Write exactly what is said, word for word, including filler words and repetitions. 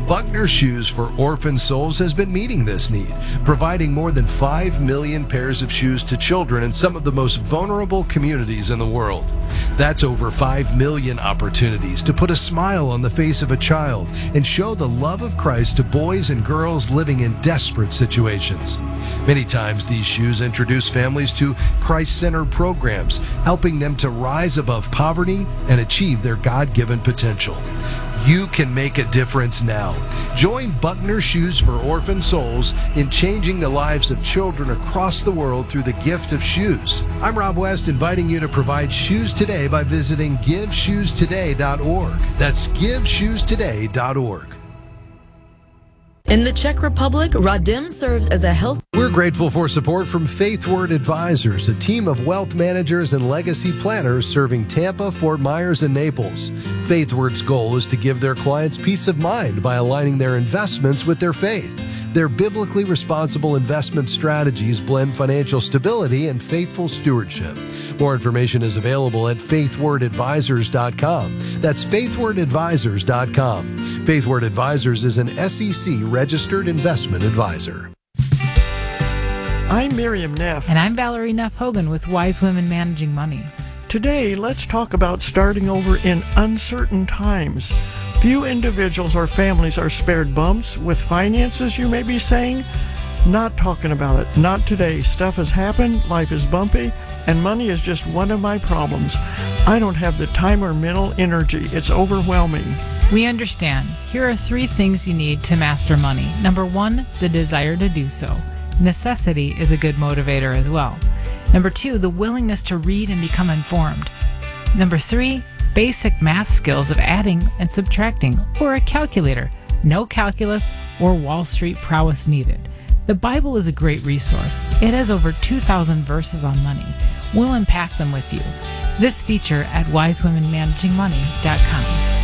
Buckner Shoes for Orphan Souls has been meeting this need, providing more than five million pairs of shoes to children in some of the most vulnerable communities in the world. That's over five million opportunities to put a smile on the face of a child and show the love of Christ to boys and girls living in desperate situations. Many times these shoes introduce families to Christ-centered programs, helping them to rise above poverty and achieve their God-given potential. You can make a difference now. Join Buckner Shoes for Orphan Souls in changing the lives of children across the world through the gift of shoes. I'm Rob West, inviting you to provide shoes today by visiting give shoes today dot org. That's give shoes today dot org. In the Czech Republic, Radim serves as a health... We're grateful for support from FaithWord Advisors, a team of wealth managers and legacy planners serving Tampa, Fort Myers, and Naples. FaithWord's goal is to give their clients peace of mind by aligning their investments with their faith. Their biblically responsible investment strategies blend financial stability and faithful stewardship. More information is available at faith word advisors dot com. That's faith word advisors dot com. FaithWord Advisors is an S E C registered investment advisor. I'm Miriam Neff. And I'm Valerie Neff Hogan with Wise Women Managing Money. Today, let's talk about starting over in uncertain times. Few individuals or families are spared bumps with finances, you may be saying. Not talking about it. Not today. Stuff has happened, life is bumpy, and money is just one of my problems. I don't have the time or mental energy. It's overwhelming. We understand. Here are three things you need to master money. Number one, the desire to do so. Necessity is a good motivator as well. Number two, the willingness to read and become informed. Number three, basic math skills of adding and subtracting, or a calculator. No calculus or Wall Street prowess needed. The Bible is a great resource. It has over two thousand verses on money. We'll unpack them with you. This feature at wise women managing money dot com.